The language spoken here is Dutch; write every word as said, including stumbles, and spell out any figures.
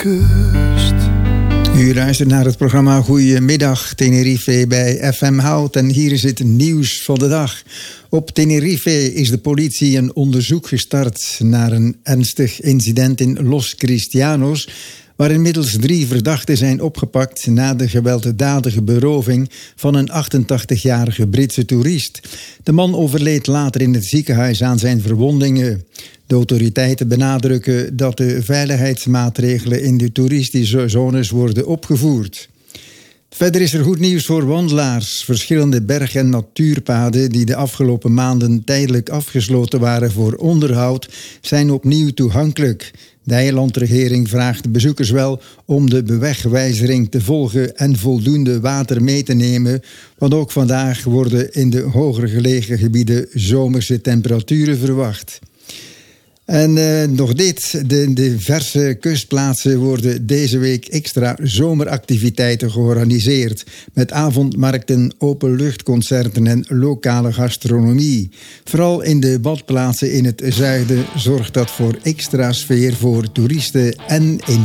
kust. U luistert naar het programma Goedemiddag Tenerife bij F M Hout en hier is het nieuws van de dag. Op Tenerife is de politie een onderzoek gestart naar een ernstig incident in Los Cristianos, waar inmiddels drie verdachten zijn opgepakt na de gewelddadige beroving van een achtentachtigjarige Britse toerist. De man overleed later in het ziekenhuis aan zijn verwondingen. De autoriteiten benadrukken dat de veiligheidsmaatregelen in de toeristische zones worden opgevoerd. Verder is er goed nieuws voor wandelaars. Verschillende berg- en natuurpaden die de afgelopen maanden tijdelijk afgesloten waren voor onderhoud, zijn opnieuw toegankelijk. De eilandregering vraagt de bezoekers wel om de bewegwijzering te volgen en voldoende water mee te nemen, want ook vandaag worden in de hoger gelegen gebieden zomerse temperaturen verwacht. En uh, nog dit, de diverse kustplaatsen worden deze week extra zomeractiviteiten georganiseerd. Met avondmarkten, openluchtconcerten en lokale gastronomie. Vooral in de badplaatsen in het zuiden zorgt dat voor extra sfeer voor toeristen en in